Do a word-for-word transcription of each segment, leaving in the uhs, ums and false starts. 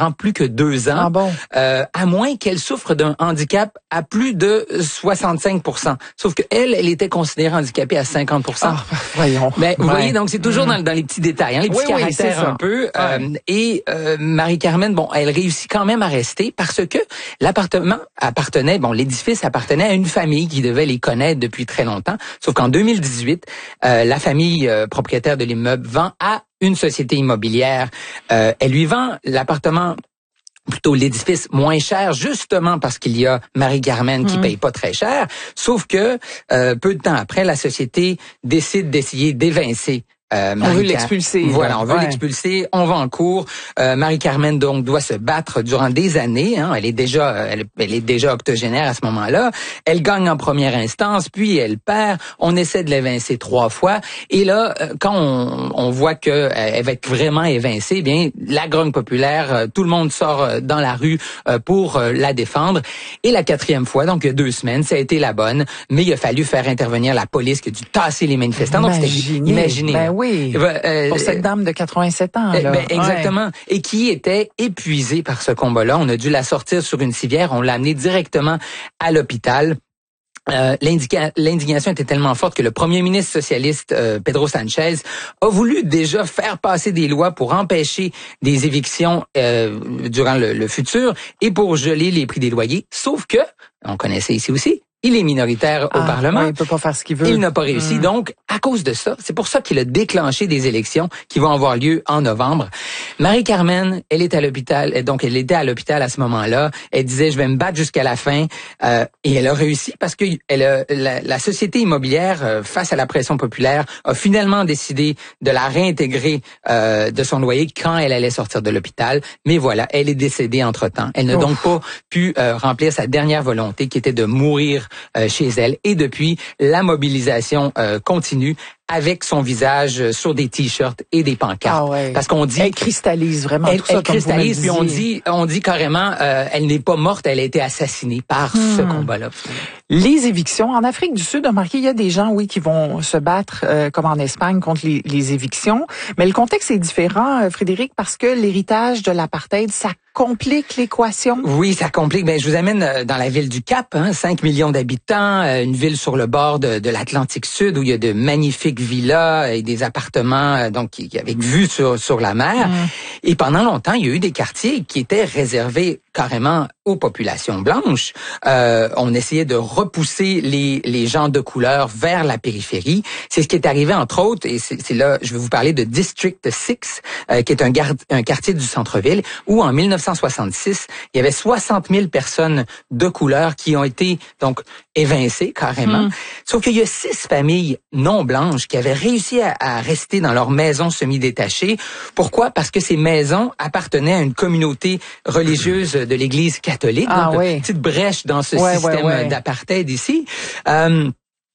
durant plus que deux ans, ah bon? euh, à moins qu'elle souffre d'un handicap à plus de soixante-cinq pour cent. Sauf que elle, elle était considérée handicapée à cinquante pour cent. Ah, voyons. Mais vous Ouais. voyez, donc c'est toujours mmh. dans, dans les petits détails, hein, les petits oui, caractères oui, un peu. Ouais. Euh, et euh, Marie-Carmen, bon, elle réussit quand même à rester parce que l'appartement appartenait, bon, l'édifice appartenait à une famille qui devait les connaître depuis très longtemps. Sauf qu'en deux mille dix-huit, euh, la famille euh, propriétaire de l'immeuble vend à une société immobilière. Euh, elle lui vend l'appartement, plutôt l'édifice, moins cher, justement parce qu'il y a Marie-Carmen qui mmh. paye pas très cher. Sauf que euh, peu de temps après, la société décide d'essayer d'évincer Euh, on veut l'expulser. Voilà, on veut ouais. l'expulser. On va en cours. Euh, Marie-Carmen donc doit se battre durant des années. Hein. Elle est déjà, elle, elle est déjà octogénaire à ce moment-là. Elle gagne en première instance, puis elle perd. On essaie de l'évincer trois fois. Et là, quand on, on voit que euh, elle va être vraiment évincée, eh bien la grogne populaire, euh, tout le monde sort euh, dans la rue euh, pour euh, la défendre. Et la quatrième fois, donc il y a deux semaines, ça a été la bonne. Mais il a fallu faire intervenir la police qui a dû tasser les manifestants. Donc Imaginez. c'était imaginez. Ben oui. Euh, Pour cette dame de quatre-vingt-sept ans. Là. Ben, exactement. Ouais. Et qui était épuisée par ce combat-là. On a dû la sortir sur une civière. On l'a amenée directement à l'hôpital. Euh, l'indignation était tellement forte que le premier ministre socialiste euh, Pedro Sanchez a voulu déjà faire passer des lois pour empêcher des évictions euh, durant le, le futur et pour geler les prix des loyers. Sauf que, on connaissait ici aussi, il est minoritaire au ah, Parlement. Ouais, il peut pas faire ce qu'il veut. Il n'a pas réussi. Mmh. Donc, à cause de ça, c'est pour ça qu'il a déclenché des élections qui vont avoir lieu en novembre. Marie-Carmen, elle est à l'hôpital. Donc, elle était à l'hôpital à ce moment-là. Elle disait, je vais me battre jusqu'à la fin. Euh, et elle a réussi parce que elle a, la, la société immobilière, euh, face à la pression populaire, a finalement décidé de la réintégrer euh, de son loyer quand elle allait sortir de l'hôpital. Mais voilà, elle est décédée entre-temps. Elle n'a Ouf. donc pas pu euh, remplir sa dernière volonté qui était de mourir Euh, chez elle. Et depuis, la mobilisation euh, continue avec son visage sur des t-shirts et des pancartes. Ah ouais. Parce qu'on dit... Elle cristallise vraiment elle, tout ça, elle comme cristallise, vous puis on me disiez. dit, on dit carrément, euh, elle n'est pas morte, elle a été assassinée par hmm. ce combat-là. Les évictions. En Afrique du Sud, remarquez, il y a des gens, oui, qui vont se battre, euh, comme en Espagne, contre les, les évictions. Mais le contexte est différent, euh, Frédéric, parce que l'héritage de l'apartheid, ça complique l'équation. Oui, ça complique. Ben, je vous amène dans la ville du Cap, hein, cinq millions d'habitants, une ville sur le bord de, de l'Atlantique Sud où il y a de magnifiques villas et des appartements donc avec vue sur, sur la mer. Mmh. Et pendant longtemps, il y a eu des quartiers qui étaient réservés carrément aux populations blanches. Euh, on essayait de repousser les, les gens de couleur vers la périphérie. C'est ce qui est arrivé, entre autres, et c'est, c'est là, je vais vous parler de District six, euh, qui est un, gar- un quartier du centre-ville, où en dix-neuf cent soixante-six, il y avait soixante mille personnes de couleur qui ont été donc évincées carrément. Mmh. Sauf qu'il y a six familles non blanches qui avaient réussi à, à rester dans leurs maisons semi-détachées. Pourquoi? Parce que ces maisons appartenaient à une communauté religieuse de l'Église catholique. Ah, donc, oui. Une petite brèche dans ce ouais, système ouais, ouais. d'apartheid ici. Euh,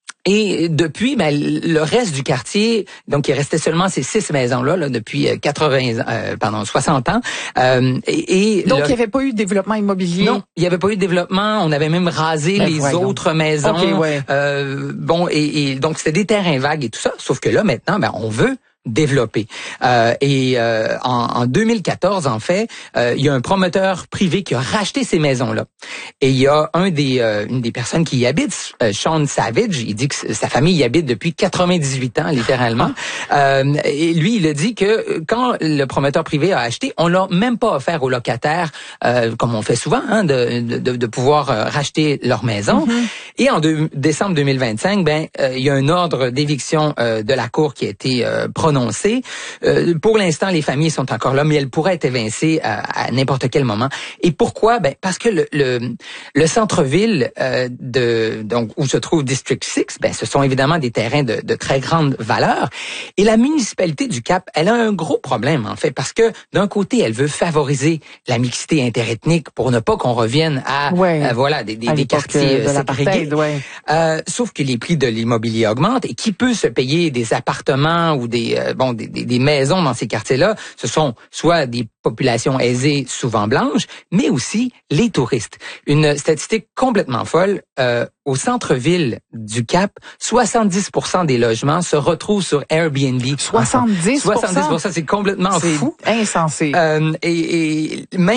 Et depuis, ben, le reste du quartier, donc il restait seulement ces six maisons-là là, depuis quatre-vingts, euh, pardon, soixante ans. Euh, et, et donc le... il n'y avait pas eu de développement immobilier. Non, il n'y avait pas eu de développement. On avait même rasé ben, les voyons. autres maisons. Okay, ouais. euh, bon, et, et donc c'était des terrains vagues et tout ça. Sauf que là, maintenant, ben, on veut développé. Euh, et euh, en, en deux mille quatorze, en fait, euh, il y a un promoteur privé qui a racheté ces maisons-là. Et il y a un des euh, une des personnes qui y habite, euh, Sean Savage, il dit que sa famille y habite depuis quatre-vingt-dix-huit ans, littéralement. Ah. Euh, et lui, il a dit que quand le promoteur privé a acheté, on l'a même pas offert aux locataires, euh, comme on fait souvent, hein, de, de, de pouvoir euh, racheter leur maison. Mm-hmm. Et en deux, décembre deux mille vingt-cinq, ben euh, il y a un ordre d'éviction euh, de la cour qui a été euh, prononcé. Euh, pour l'instant, les familles sont encore là, mais elles pourraient être évincées à, à n'importe quel moment. Et pourquoi? Ben parce que le, le, le centre-ville euh, de donc où se trouve District six, ben ce sont évidemment des terrains de, de très grande valeur. Et la municipalité du Cap, elle a un gros problème en fait, parce que d'un côté, elle veut favoriser la mixité interethnique pour ne pas qu'on revienne à ouais, euh, voilà des, des, à des quartiers de ségrégés. Ouais. Euh, sauf que les prix de l'immobilier augmentent et qui peut se payer des appartements ou des euh, bon des, des, des maisons dans ces quartiers-là? Ce sont soit des populations aisées, souvent blanches, mais aussi les touristes. Une statistique complètement folle, euh, au centre-ville du Cap, soixante-dix pour cent des logements se retrouvent sur Airbnb. soixante-dix pour cent? soixante-dix pour cent, c'est complètement c'est fou. Insensé. Euh, et, et même